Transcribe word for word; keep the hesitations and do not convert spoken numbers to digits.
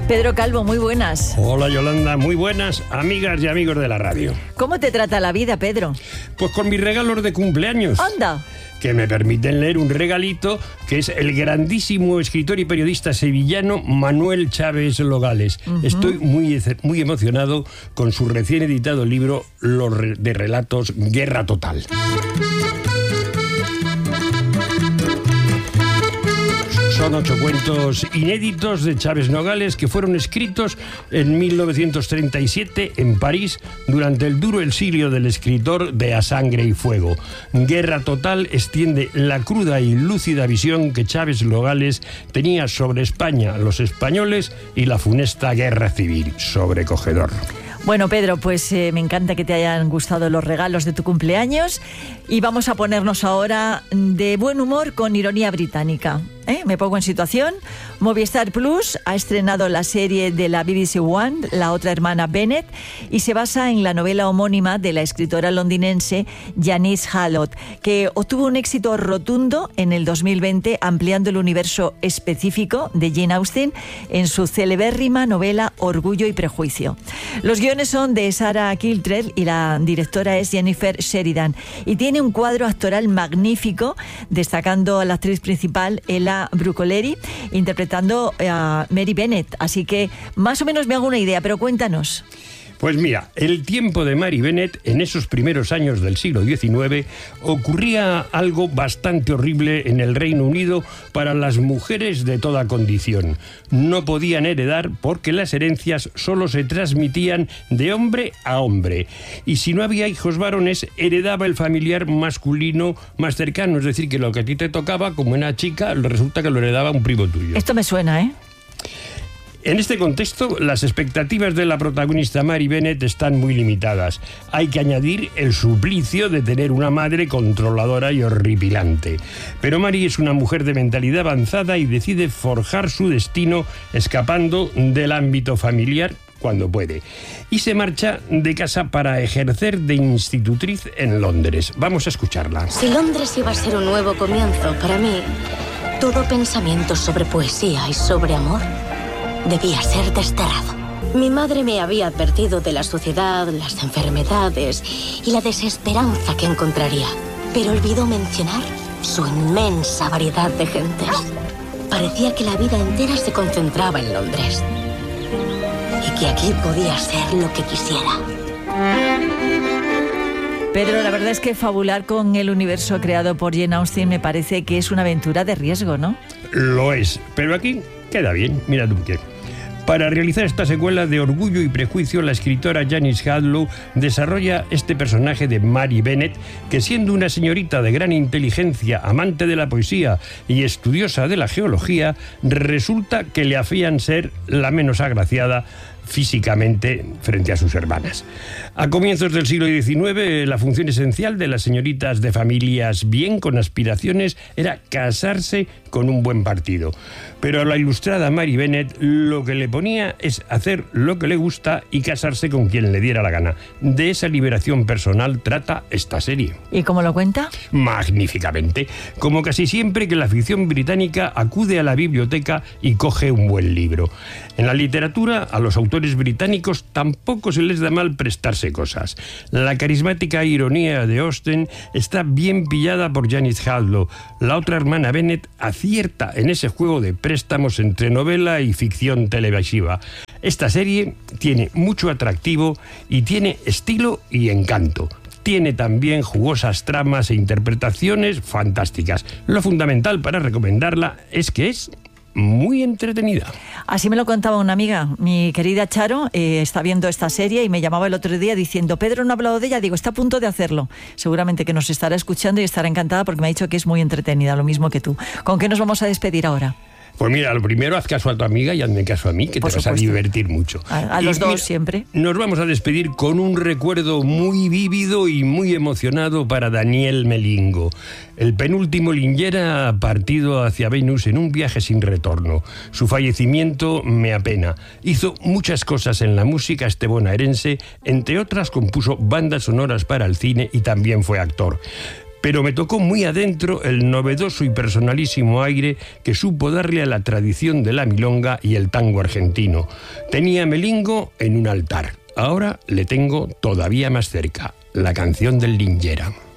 Pedro Calvo, muy buenas. Hola Yolanda, muy buenas, amigas y amigos de la radio. ¿Cómo te trata la vida, Pedro? Pues con mis regalos de cumpleaños. ¡Anda! Que me permiten leer un regalito que es el grandísimo escritor y periodista sevillano Manuel Chávez Nogales. Uh-huh. Estoy muy, muy emocionado con su recién editado libro Los de relatos Guerra Total. Son ocho cuentos inéditos de Chávez Nogales que fueron escritos en mil novecientos treinta y siete en París durante el duro exilio del escritor de A Sangre y Fuego. Guerra Total extiende la cruda y lúcida visión que Chávez Nogales tenía sobre España, los españoles y la funesta guerra civil. Sobrecogedor. Bueno, Pedro, pues eh, me encanta que te hayan gustado los regalos de tu cumpleaños y vamos a ponernos ahora de buen humor con ironía británica. ¿Eh? Me pongo en situación. Movistar Plus ha estrenado la serie de la B B C One, La otra hermana Bennet, y se basa en la novela homónima de la escritora londinense Janice Hallett, que obtuvo un éxito rotundo en el dos mil veinte, ampliando el universo específico de Jane Austen en su celebérrima novela Orgullo y Prejuicio. Los guiones son de Sarah Kiltrell y la directora es Jennifer Sheridan, y tiene un cuadro actoral magnífico, destacando a la actriz principal, Ella Brucoleri, interpretando a Mary Bennet. Así que más o menos me hago una idea, pero cuéntanos. Pues mira, el tiempo de Mary Bennet en esos primeros años del siglo diecinueve ocurría algo bastante horrible en el Reino Unido para las mujeres de toda condición. No podían heredar porque las herencias solo se transmitían de hombre a hombre. Y si no había hijos varones, heredaba el familiar masculino más cercano. Es decir, que lo que a ti te tocaba, como una chica, resulta que lo heredaba un primo tuyo. Esto me suena, ¿eh? En este contexto, las expectativas de la protagonista Mary Bennet están muy limitadas. Hay que añadir el suplicio de tener una madre controladora y horripilante. Pero Mary es una mujer de mentalidad avanzada y decide forjar su destino escapando del ámbito familiar cuando puede. Y se marcha de casa para ejercer de institutriz en Londres. Vamos a escucharla. Si Londres iba a ser un nuevo comienzo, para mí, todo pensamiento sobre poesía y sobre amor debía ser desterrado. Mi madre me había advertido de la suciedad, las enfermedades y la desesperanza que encontraría, pero olvidó mencionar su inmensa variedad de gentes. Parecía que la vida entera se concentraba en Londres y que aquí podía ser lo que quisiera. Pedro, la verdad es que fabular con el universo creado por Jane Austen me parece que es una aventura de riesgo, ¿no? Lo es, pero aquí queda bien, mira tú qué. Para realizar esta secuela de Orgullo y Prejuicio, la escritora Janice Hallett desarrolla este personaje de Mary Bennet, que siendo una señorita de gran inteligencia, amante de la poesía y estudiosa de la geología, resulta que le afían ser la menos agraciada físicamente frente a sus hermanas. A comienzos del siglo diecinueve, la función esencial de las señoritas de familias bien con aspiraciones era casarse con un buen partido. Pero a la ilustrada Mary Bennet lo que le ponía es hacer lo que le gusta y casarse con quien le diera la gana. De esa liberación personal trata esta serie. ¿Y cómo lo cuenta? Magníficamente. Como casi siempre que la ficción británica acude a la biblioteca y coge un buen libro. En la literatura, a los autores británicos tampoco se les da mal prestarse cosas. La carismática ironía de Austen está bien pillada por Janice Hallett. La otra hermana Bennet acierta en ese juego de préstamos entre novela y ficción televisiva. Esta serie tiene mucho atractivo y tiene estilo y encanto. Tiene también jugosas tramas e interpretaciones fantásticas. Lo fundamental para recomendarla es que es muy entretenida. Así me lo contaba una amiga, mi querida Charo, eh, está viendo esta serie y me llamaba el otro día diciendo, Pedro no ha hablado de ella, digo, está a punto de hacerlo. Seguramente que nos estará escuchando y estará encantada porque me ha dicho que es muy entretenida, lo mismo que tú. ¿Con qué nos vamos a despedir ahora? Pues mira, lo primero, haz caso a tu amiga y hazme caso a mí, que Por te vas supuesto. a divertir mucho. A, a los y dos mira, siempre. Nos vamos a despedir con un recuerdo muy vívido y muy emocionado para Daniel Melingo. El penúltimo Linguera ha partido hacia Venus en un viaje sin retorno. Su fallecimiento me apena. Hizo muchas cosas en la música este bonaerense, entre otras compuso bandas sonoras para el cine y también fue actor. pero me tocó muy adentro el novedoso y personalísimo aire que supo darle a la tradición de la milonga y el tango argentino. Tenía Melingo en un altar, ahora le tengo todavía más cerca, la canción del Linguera.